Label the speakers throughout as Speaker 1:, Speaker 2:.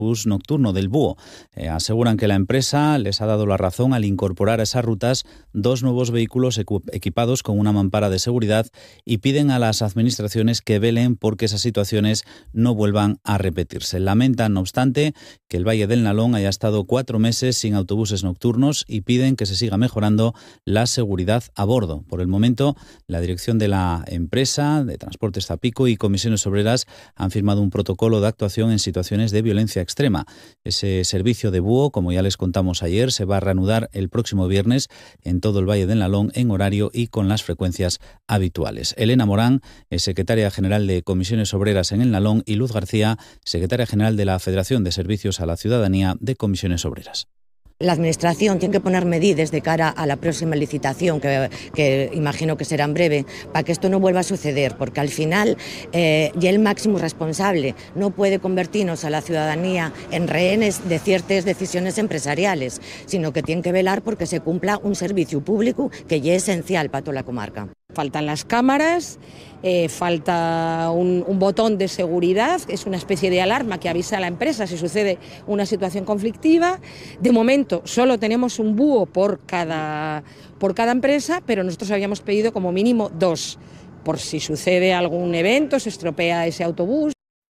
Speaker 1: autobús nocturno del Búho. Aseguran que la empresa les ha dado la razón al incorporar a esas rutas 2 nuevos vehículos equipados con una mampara de seguridad y piden a las administraciones que velen porque esas situaciones no vuelvan a repetirse. Lamentan, no obstante, que el Valle del Nalón haya estado 4 meses sin autobuses nocturnos y piden que se siga mejorando la seguridad a bordo. Por el momento, la dirección de la empresa de Transportes Zapico y Comisiones Obreras han firmado un protocolo de actuación en situaciones de violencia extrema. Ese servicio de Búho, como ya les contamos ayer, se va a reanudar el próximo viernes en todo el Valle del Nalón en horario y con las frecuencias habituales. Elena Morán es secretaria general de Comisiones Obreras en el Nalón, y Luz García, secretaria general de la Federación de Servicios a la Ciudadanía de Comisiones Obreras.
Speaker 2: La Administración tiene que poner medidas de cara a la próxima licitación, que imagino que será en breve, para que esto no vuelva a suceder, porque al final ya el máximo responsable no puede convertirnos a la ciudadanía en rehenes de ciertas decisiones empresariales, sino que tiene que velar porque se cumpla un servicio público que ya es esencial para toda la comarca.
Speaker 3: Faltan las cámaras, falta un botón de seguridad, es una especie de alarma que avisa a la empresa si sucede una situación conflictiva. De momento solo tenemos un búho por cada empresa, pero nosotros habíamos pedido como mínimo 2, por si sucede algún evento, se estropea ese autobús.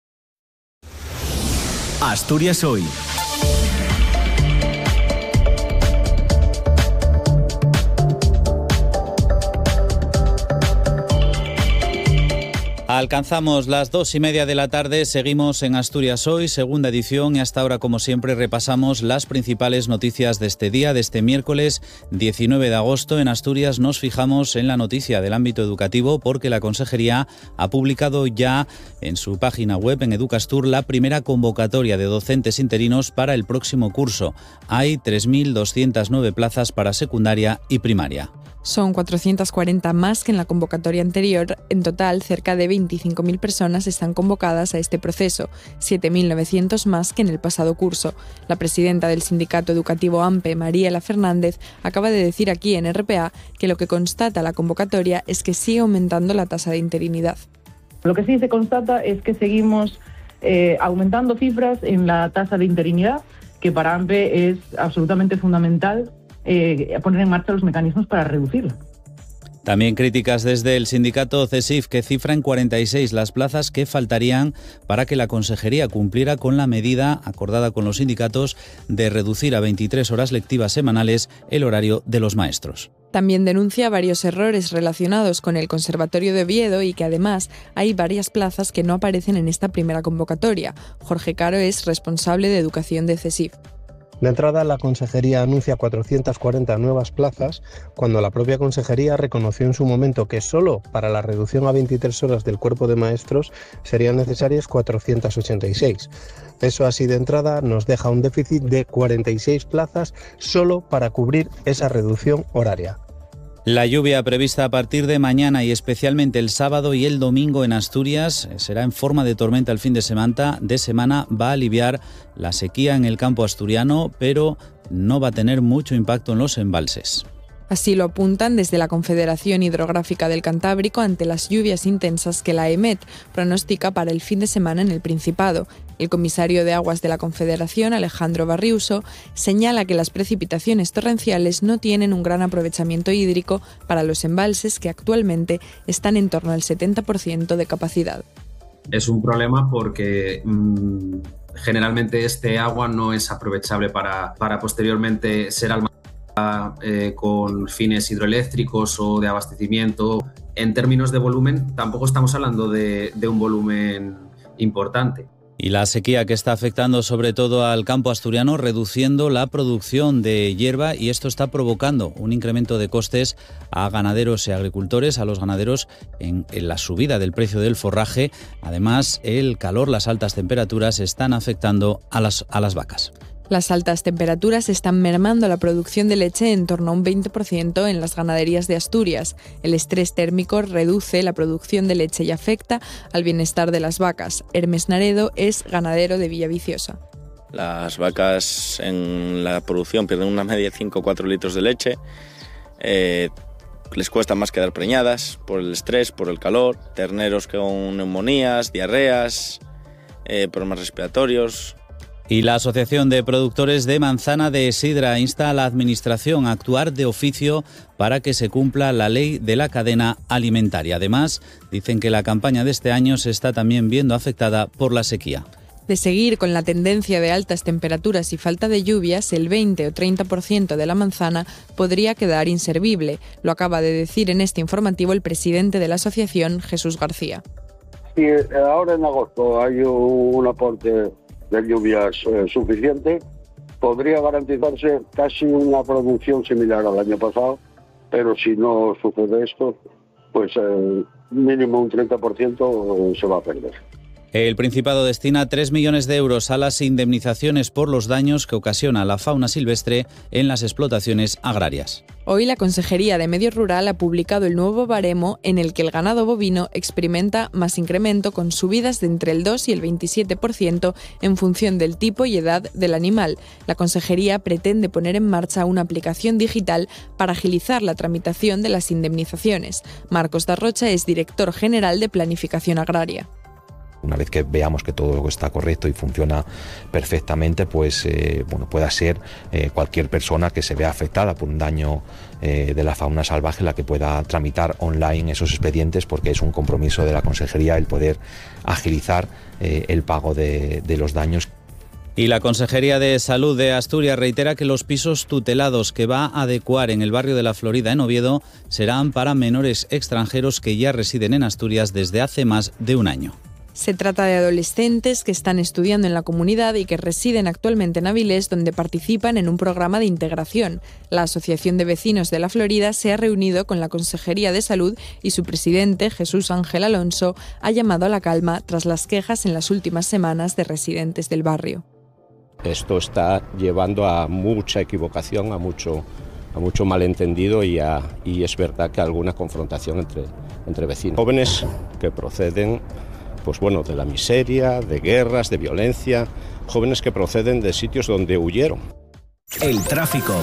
Speaker 4: Asturias Hoy.
Speaker 1: Alcanzamos las 2:30 de la tarde, seguimos en Asturias Hoy, segunda edición, y hasta ahora, como siempre, repasamos las principales noticias de este día, de este miércoles 19 de agosto. En Asturias nos fijamos en la noticia del ámbito educativo porque la Consejería ha publicado ya en su página web, en Educastur, la primera convocatoria de docentes interinos para el próximo curso. Hay 3.209 plazas para secundaria y primaria.
Speaker 5: Son 440 más que en la convocatoria anterior. En total, cerca de 25.000 personas están convocadas a este proceso, 7.900 más que en el pasado curso. La presidenta del Sindicato Educativo AMPE, Mariela Fernández, acaba de decir aquí en RPA que lo que constata la convocatoria es que sigue aumentando la tasa de interinidad.
Speaker 6: Lo que sí se constata es que seguimos aumentando cifras en la tasa de interinidad, que para AMPE es absolutamente fundamental poner en marcha los mecanismos para reducirla.
Speaker 1: También críticas desde el sindicato CESIF, que cifra en 46 las plazas que faltarían para que la Consejería cumpliera con la medida acordada con los sindicatos de reducir a 23 horas lectivas semanales el horario de los maestros.
Speaker 5: También denuncia varios errores relacionados con el Conservatorio de Oviedo y que además hay varias plazas que no aparecen en esta primera convocatoria. Jorge Caro es responsable de Educación de CESIF.
Speaker 7: De entrada, la Consejería anuncia 440 nuevas plazas, cuando la propia Consejería reconoció en su momento que solo para la reducción a 23 horas del cuerpo de maestros serían necesarias 486. Eso así de entrada nos deja un déficit de 46 plazas solo para cubrir esa reducción horaria.
Speaker 1: La lluvia prevista a partir de mañana y especialmente el sábado y el domingo en Asturias será en forma de tormenta el fin de semana. Va a aliviar la sequía en el campo asturiano, pero no va a tener mucho impacto en los embalses.
Speaker 5: Así lo apuntan desde la Confederación Hidrográfica del Cantábrico ante las lluvias intensas que la EMET pronostica para el fin de semana en el Principado. El comisario de Aguas de la Confederación, Alejandro Barriuso, señala que las precipitaciones torrenciales no tienen un gran aprovechamiento hídrico para los embalses, que actualmente están en torno al 70% de capacidad.
Speaker 8: Es un problema porque generalmente este agua no es aprovechable para posteriormente ser almacenada con fines hidroeléctricos o de abastecimiento. En términos de volumen, tampoco estamos hablando de un volumen importante.
Speaker 1: Y la sequía que está afectando sobre todo al campo asturiano, reduciendo la producción de hierba, y esto está provocando un incremento de costes a ganaderos y agricultores, a los ganaderos en la subida del precio del forraje. Además, el calor, las altas temperaturas están afectando a las vacas.
Speaker 5: Las altas temperaturas están mermando la producción de leche en torno a un 20% en las ganaderías de Asturias. El estrés térmico reduce la producción de leche y afecta al bienestar de las vacas. Hermes Naredo es ganadero de Villaviciosa.
Speaker 9: Las vacas en la producción pierden una media de 5 o 4 litros de leche. Les cuesta más quedar preñadas por el estrés, por el calor. Terneros con neumonías, diarreas, problemas respiratorios.
Speaker 1: Y la Asociación de Productores de Manzana de Sidra insta a la Administración a actuar de oficio para que se cumpla la ley de la cadena alimentaria. Además, dicen que la campaña de este año se está también viendo afectada por la sequía.
Speaker 5: De seguir con la tendencia de altas temperaturas y falta de lluvias, el 20 o 30% de la manzana podría quedar inservible. Lo acaba de decir en este informativo el presidente de la asociación, Jesús García.
Speaker 4: Si ahora en agosto hay un aporte de lluvias suficiente, podría garantizarse casi una producción similar al año pasado, pero si no sucede esto, pues mínimo un 30% se va a perder.
Speaker 1: El Principado destina 3 millones de euros a las indemnizaciones por los daños que ocasiona la fauna silvestre en las explotaciones agrarias.
Speaker 5: Hoy la Consejería de Medio Rural ha publicado el nuevo baremo en el que el ganado bovino experimenta más incremento con subidas de entre el 2 y el 27% en función del tipo y edad del animal. La Consejería pretende poner en marcha una aplicación digital para agilizar la tramitación de las indemnizaciones. Marcos Darrocha es director general de Planificación Agraria.
Speaker 10: Una vez que veamos que todo está correcto y funciona perfectamente, pues pueda ser cualquier persona que se vea afectada por un daño de la fauna salvaje la que pueda tramitar online esos expedientes, porque es un compromiso de la Consejería el poder agilizar el pago de los daños.
Speaker 1: Y la Consejería de Salud de Asturias reitera que los pisos tutelados que va a adecuar en el barrio de La Florida, en Oviedo, serán para menores extranjeros que ya residen en Asturias desde hace más de un año.
Speaker 5: Se trata de adolescentes que están estudiando en la comunidad y que residen actualmente en Avilés, donde participan en un programa de integración. La Asociación de Vecinos de La Florida se ha reunido con la Consejería de Salud y su presidente, Jesús Ángel Alonso, ha llamado a la calma tras las quejas en las últimas semanas de residentes del barrio.
Speaker 11: Esto está llevando a mucha equivocación, a mucho malentendido y es verdad que alguna confrontación entre vecinos. Jóvenes que proceden de la miseria, de guerras, de violencia, jóvenes que proceden de sitios donde huyeron.
Speaker 12: El tráfico.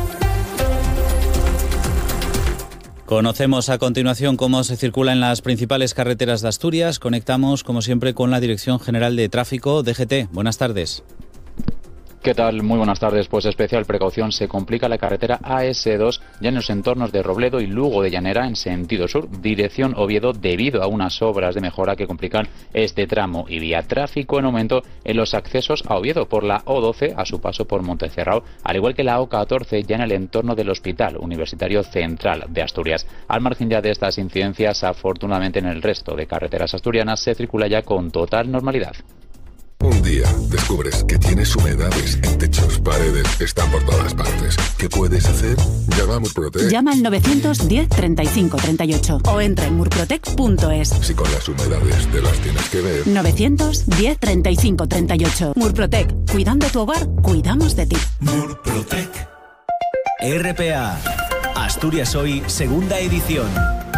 Speaker 1: Conocemos a continuación cómo se circula en las principales carreteras de Asturias. Conectamos, como siempre, con la Dirección General de Tráfico, DGT. Buenas tardes.
Speaker 13: ¿Qué tal? Muy buenas tardes. Pues especial precaución, se complica la carretera AS2 ya en los entornos de Robledo y Lugo de Llanera en sentido sur, dirección Oviedo, debido a unas obras de mejora que complican este tramo, y vía tráfico en aumento en los accesos a Oviedo por la O12 a su paso por Montecerrao, al igual que la O14 ya en el entorno del Hospital Universitario Central de Asturias. Al margen ya de estas incidencias, afortunadamente en el resto de carreteras asturianas se circula ya con total normalidad.
Speaker 14: Un día descubres que tienes humedades en techos, paredes, están por todas partes. ¿Qué puedes hacer? Llama a Murprotec.
Speaker 15: Llama al 910 35 38 o entra en murprotec.es.
Speaker 14: Si con las humedades te las tienes que ver.
Speaker 15: 910 35 38. Murprotec. Cuidando tu hogar, cuidamos de ti.
Speaker 12: Murprotec. RPA. Asturias Hoy, segunda edición.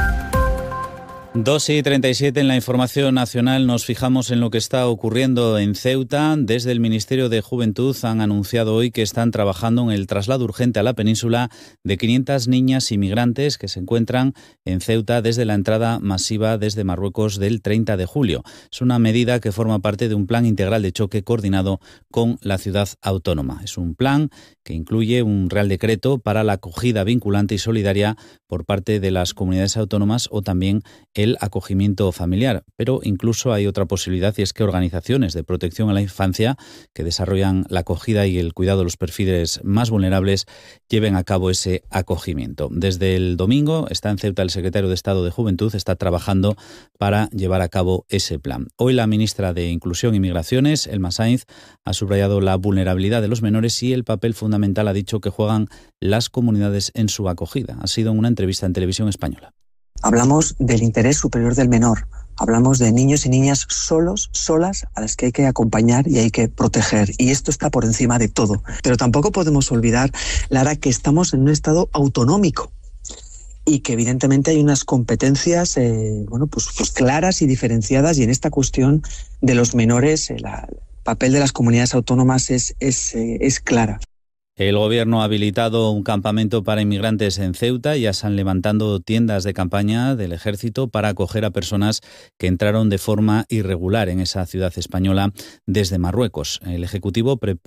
Speaker 1: 2:37 en la información nacional. Nos fijamos en lo que está ocurriendo en Ceuta. Desde el Ministerio de Juventud han anunciado hoy que están trabajando en el traslado urgente a la península de 500 niñas inmigrantes que se encuentran en Ceuta desde la entrada masiva desde Marruecos del 30 de julio. Es una medida que forma parte de un plan integral de choque coordinado con la ciudad autónoma. Es un plan que incluye un Real Decreto para la acogida vinculante y solidaria por parte de las comunidades autónomas o también el acogimiento familiar. Pero incluso hay otra posibilidad, y es que organizaciones de protección a la infancia que desarrollan la acogida y el cuidado de los perfiles más vulnerables lleven a cabo ese acogimiento. Desde el domingo está en Ceuta el secretario de Estado de Juventud, está trabajando para llevar a cabo ese plan. Hoy la ministra de Inclusión y Migraciones, Elma Sainz, ha subrayado la vulnerabilidad de los menores y el papel fundamental, ha dicho, que juegan las comunidades en su acogida. Ha sido en una entrevista en Televisión Española.
Speaker 16: Hablamos del interés superior del menor. Hablamos de niños y niñas solos, solas, a las que hay que acompañar y hay que proteger. Y esto está por encima de todo. Pero tampoco podemos olvidar, Lara, que estamos en un estado autonómico y que evidentemente hay unas competencias pues claras y diferenciadas. Y en esta cuestión de los menores, el papel de las comunidades autónomas es clara.
Speaker 1: El Gobierno ha habilitado un campamento para inmigrantes en Ceuta. Ya están levantando tiendas de campaña del Ejército para acoger a personas que entraron de forma irregular en esa ciudad española desde Marruecos. El Ejecutivo prepara